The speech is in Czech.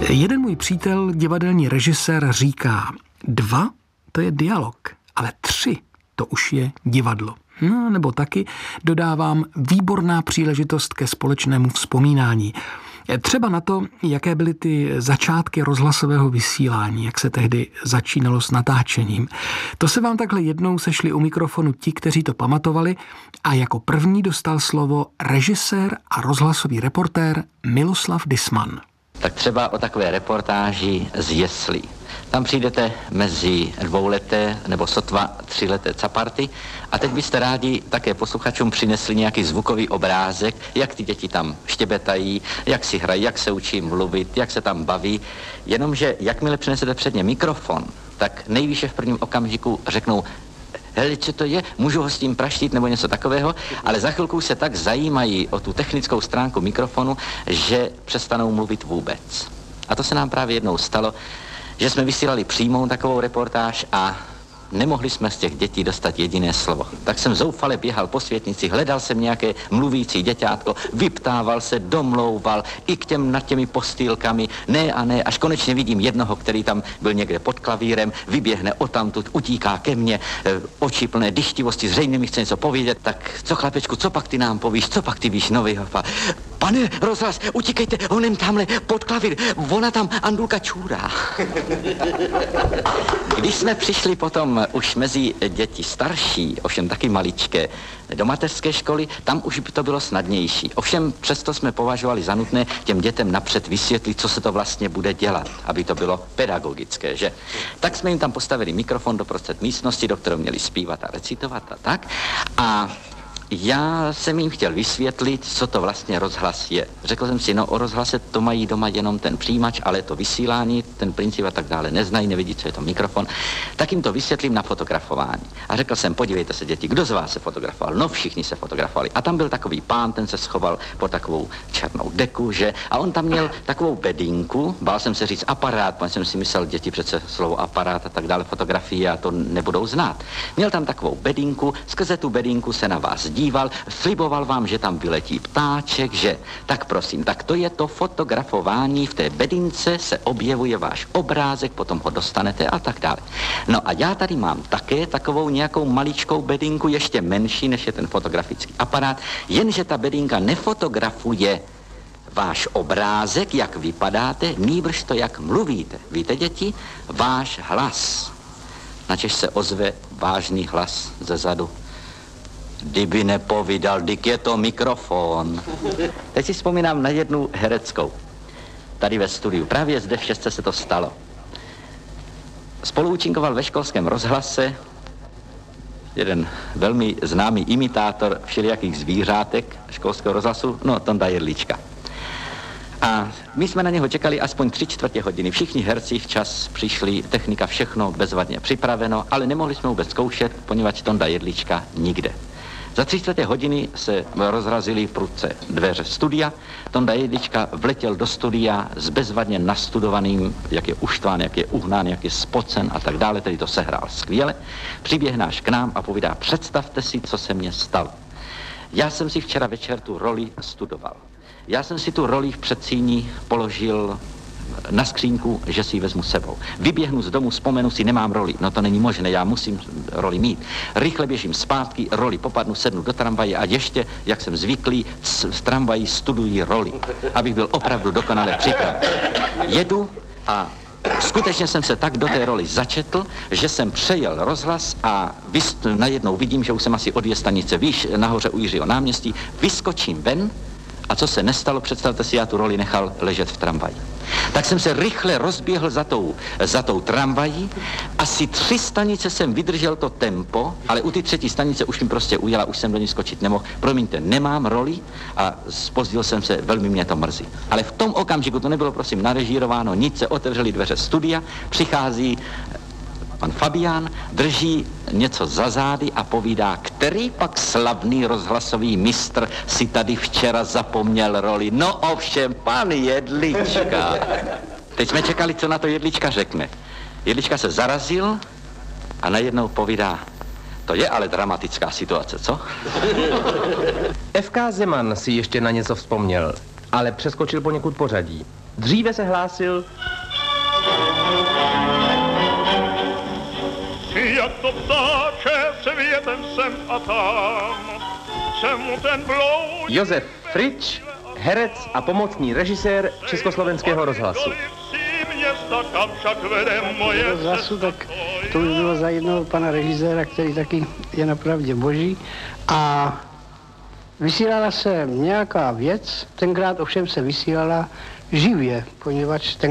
Jeden můj přítel, divadelní režisér, říká, 2 to je dialog, ale 3 to už je divadlo. No, nebo taky dodávám výborná příležitost ke společnému vzpomínání. Třeba na to, jaké byly ty začátky rozhlasového vysílání, jak se tehdy začínalo s natáčením. To se vám takhle jednou sešli u mikrofonu ti, kteří to pamatovali, a jako první dostal slovo režisér a rozhlasový reportér Miloslav Disman. Tak třeba o takové reportáži z jeslí. Tam přijdete mezi 2leté nebo sotva 3leté caparty a teď byste rádi také posluchačům přinesli nějaký zvukový obrázek, jak ty děti tam štěbetají, jak si hrají, jak se učí mluvit, jak se tam baví. Jenomže jakmile přinesete před ně mikrofon, tak nejvýše v prvním okamžiku řeknou: hele, co to je? Můžu ho s tím praštit nebo něco takového? Ale za chvilku se tak zajímají o tu technickou stránku mikrofonu, že přestanou mluvit vůbec. A to se nám právě jednou stalo, že jsme vysílali přímou takovou reportáž a nemohli jsme z těch dětí dostat jediné slovo. Tak jsem zoufale běhal po světnici, hledal jsem nějaké mluvící děťátko, vyptával se, domlouval i k těm nad těmi postýlkami, ne a ne, až konečně vidím jednoho, který tam byl někde pod klavírem, vyběhne odtamtud, utíká ke mně, oči plné dychtivosti, zřejmě mi chce něco povědět. Tak co, chlapečku, co pak ty nám povíš, co pak ty víš, novýho? Pane, rozhlas, utíkejte, honem tamhle pod klavír, ona tam Andulka čůrá. Když jsme přišli potom už mezi děti starší, ovšem taky maličké, do mateřské školy, tam už by to bylo snadnější. Ovšem přesto jsme považovali za nutné těm dětem napřed vysvětlit, co se to vlastně bude dělat, aby to bylo pedagogické, že? Tak jsme jim tam postavili mikrofon doprostřed místnosti, do kterého měli zpívat a recitovat a tak. A já jsem jim chtěl vysvětlit, co to vlastně rozhlas je. Řekl jsem si, no o rozhlase to mají doma jenom ten přijímač, ale to vysílání, ten princip a tak dále neznají, nevidí, co je to mikrofon. Tak jim to vysvětlím na fotografování. A řekl jsem, podívejte se, děti, kdo z vás se fotografoval? No všichni se fotografovali. A tam byl takový pán, ten se schoval pod takovou černou deku, že? A on tam měl takovou bedínku, bál jsem se říct aparát, protože jsem si myslel, děti přece slovo aparát a tak dále, fotografie a to nebudou znát. Měl tam takovou bedínku, skrze tu bedínku se na vás díval, sliboval vám, že tam vyletí ptáček, že? Tak prosím, tak to je to fotografování, v té bedince se objevuje váš obrázek, potom ho dostanete a tak dále. No a já tady mám také takovou nějakou maličkou bedinku, ještě menší, než je ten fotografický aparát, jenže ta bedinka nefotografuje váš obrázek, jak vypadáte, nýbrž to, jak mluvíte. Víte, děti? Váš hlas. Načež se ozve vážný hlas ze zadu. Kdyby nepovídal, dik je to mikrofon. Teď si vzpomínám na jednu hereckou. Tady ve studiu. Právě zde v Šestce se to stalo. Spoluúčinkoval ve školském rozhlase jeden velmi známý imitátor všelijakých zvířátek školského rozhlasu, no Tonda Jedlička. A my jsme na něho čekali aspoň 3/4 hodiny. Všichni herci včas přišli, technika, všechno bezvadně připraveno, ale nemohli jsme vůbec zkoušet, poněvadž Tonda Jedlička nikde. Za 3/4 hodiny se rozrazily prudce dveře studia. Tonda Jedlička vletěl do studia s bezvadně nastudovaným, jak je uštván, jak je uhnán, jak je spocen a tak dále, tedy to sehrál skvěle. Přiběhne až k nám a povídá, představte si, co se mně stalo. Já jsem si včera večer tu roli studoval. Já jsem si tu roli v předsíni položil na skřínku, že si ji vezmu sebou. Vyběhnu z domu, vzpomenu si, nemám roli. No to není možné, já musím roli mít. Rychle běžím zpátky, roli popadnu, sednu do tramvaje a ještě, jak jsem zvyklý, z tramvají studuji roli, abych byl opravdu dokonale připraven. Jedu a skutečně jsem se tak do té roli začetl, že jsem přejel rozhlas a najednou vidím, že už jsem asi o 2 stanice výš, nahoře u Jiřího náměstí, vyskočím ven. A co se nestalo, představte si, já tu roli nechal ležet v tramvaji. Tak jsem se rychle rozběhl za tou tramvají. Asi 3 stanice jsem vydržel to tempo, ale u ty 3. stanice už mi prostě ujela, už jsem do ní skočit nemohl. Promiňte, nemám roli a zpozdil jsem se, velmi mě to mrzí. Ale v tom okamžiku, to nebylo prosím narežírováno, nic, se otevřely dveře studia, přichází pan Fabián, drží něco za zády a povídá, který pak slavný rozhlasový mistr si tady včera zapomněl roli. No ovšem, pan Jedlička. Teď jsme čekali, co na to Jedlička řekne. Jedlička se zarazil a najednou povídá, to je ale dramatická situace, co? F.K. Zeman si ještě na něco vzpomněl. ale přeskočil poněkud pořadí. Dříve se hlásil... Jak to ptáče světem sem a tam, se mu ten bloudí... Josef Frič, herec a pomocný režisér Československého rozhlasu. Rozhlasu, tak to už bylo za jednoho pana režiséra, který taky je napravdě boží. A vysílala se nějaká věc, tenkrát ovšem se vysílala živě, poněvadž ten